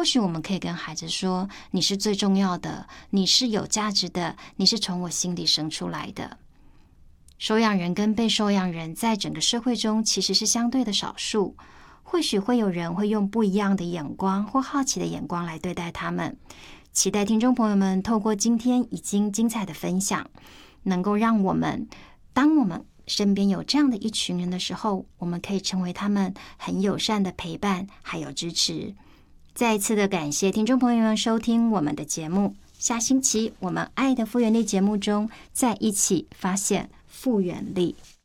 或许我们可以跟孩子说，你是最重要的，你是有价值的，你是从我心里生出来的。收养人跟被收养人在整个社会中其实是相对的少数，或许会有人会用不一样的眼光或好奇的眼光来对待他们。期待听众朋友们透过今天已经精彩的分享，能够让我们，当我们身边有这样的一群人的时候，我们可以成为他们很友善的陪伴还有支持。再一次的感谢听众朋友们收听我们的节目，下星期我们爱的复原力节目中再一起发现复原力。